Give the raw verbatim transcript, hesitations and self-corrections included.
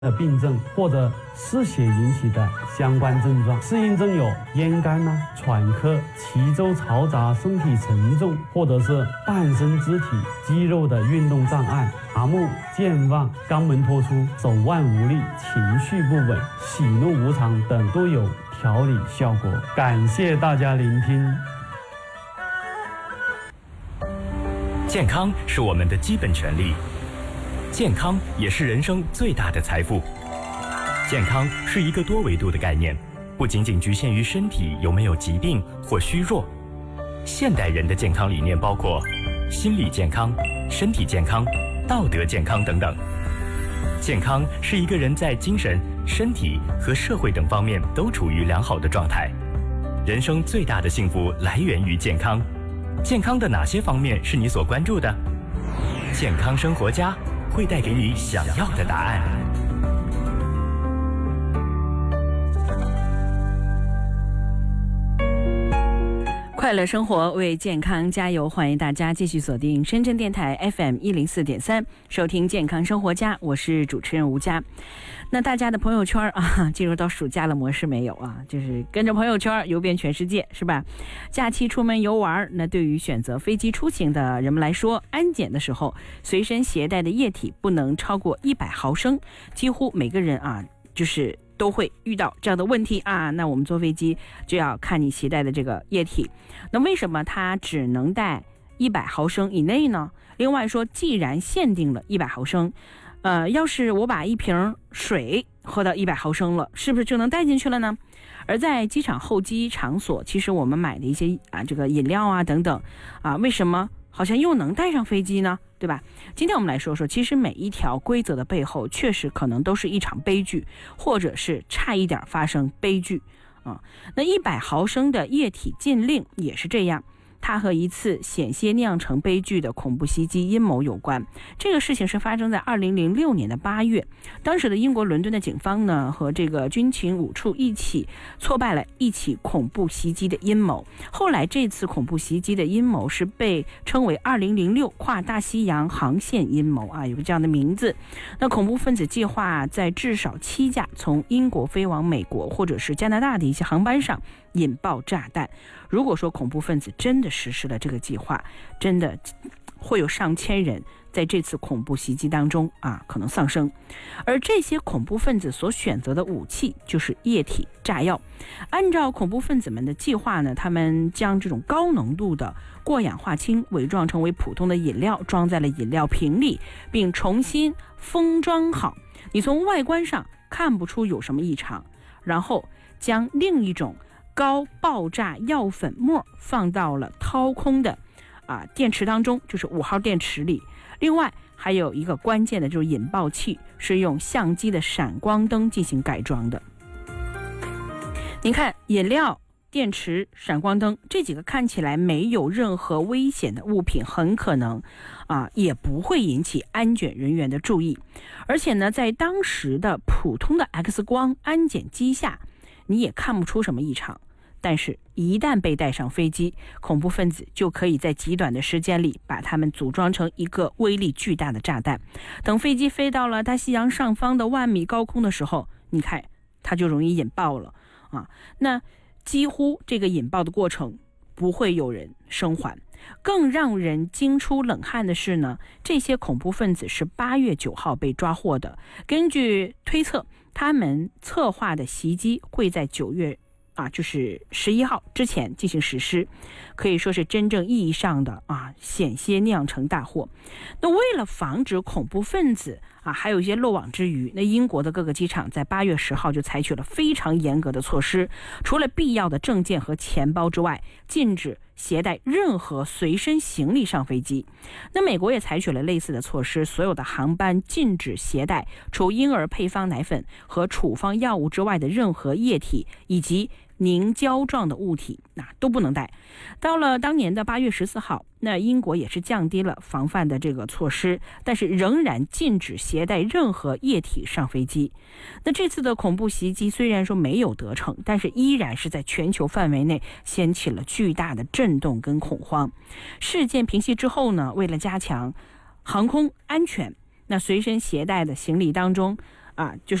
的病症或者失血引起的相关症状，适应症有咽干呐、喘咳、脐周嘈杂、身体沉重，或者是半身肢体肌肉的运动障碍、麻木、健忘、肛门脱出、手腕无力、情绪不稳、喜怒无常等都有调理效果。感谢大家聆听。 健康是我们的基本权利，健康也是人生最大的财富。健康是一个多维度的概念，不仅仅局限于身体有没有疾病或虚弱。现代人的健康理念包括心理健康、身体健康、道德健康等等。健康是一个人在精神、身体和社会等方面都处于良好的状态。人生最大的幸福来源于健康。健康的哪些方面是你所关注的？健康生活家会带给你想要的答案。 快乐生活，为健康加油！欢迎大家继续锁定深圳电台 F M 一零四点三，收听健康生活家，我是主持人吴佳。那大家的朋友圈啊，进入到暑假的模式没有啊？就是跟着朋友圈游遍全世界，是吧？假期出门游玩，那对于选择飞机出行的人们来说，安检的时候随身携带的液体不能超过一百毫升，几乎每个人啊，就是都会遇到这样的问题啊。那我们坐飞机就要看你携带的这个液体，那为什么它只能带一百毫升以内呢？另外说，既然限定了一百毫升，呃，要是我把一瓶水喝到一百毫升了，是不是就能带进去了呢？而在机场候机场所，其实我们买的一些啊这个饮料啊等等啊，为什么好像又能带上飞机呢？对吧？今天我们来说说，其实每一条规则的背后，确实可能都是一场悲剧，或者是差一点发生悲剧啊。那一百毫升的液体禁令也是这样。它和一次险些酿成悲剧的恐怖袭击阴谋有关。这个事情是发生在二零零六年的八月，当时的英国伦敦的警方呢和这个军情五处一起挫败了一起恐怖袭击的阴谋。后来这次恐怖袭击的阴谋是被称为二零零六跨大西洋航线阴谋啊，有个这样的名字。那恐怖分子计划在至少七架从英国飞往美国或者是加拿大的一些航班上引爆炸弹。如果说恐怖分子真的实施了这个计划，真的会有上千人在这次恐怖袭击当中啊可能丧生。而这些恐怖分子所选择的武器就是液体炸药。按照恐怖分子们的计划呢，他们将这种高浓度的过氧化氢伪装成为普通的饮料，装在了饮料瓶里，并重新封装好，你从外观上看不出有什么异常，然后将另一种高爆炸药粉末放到了掏空的啊电池当中，就是五号电池里。另外还有一个关键的就是引爆器是用相机的闪光灯进行改装的。你看，饮料、电池、闪光灯这几个看起来没有任何危险的物品，很可能啊也不会引起安检人员的注意。而且呢，在当时的普通的 X 光安检机下，你也看不出什么异常。但是一旦被带上飞机，恐怖分子就可以在极短的时间里把它们组装成一个威力巨大的炸弹。等飞机飞到了大西洋上方的万米高空的时候，你看它就容易引爆了啊！那几乎这个引爆的过程不会有人生还。更让人惊出冷汗的是呢，这些恐怖分子是八月九号被抓获的。根据推测，他们策划的袭击会在九月啊，就是十一号之前进行实施，可以说是真正意义上的啊，险些酿成大祸。那为了防止恐怖分子啊，还有一些漏网之鱼，那英国的各个机场在八月十号就采取了非常严格的措施，除了必要的证件和钱包之外，禁止携带任何随身行李上飞机。那美国也采取了类似的措施，所有的航班禁止携带除婴儿配方奶粉和处方药物之外的任何液体以及凝胶状的物体，那都不能带。到了当年的八月十四号，那英国也是降低了防范的这个措施，但是仍然禁止携带任何液体上飞机。那这次的恐怖袭击虽然说没有得逞，但是依然是在全球范围内掀起了巨大的震动跟恐慌。事件平息之后呢，为了加强航空安全，那随身携带的行李当中啊，就是。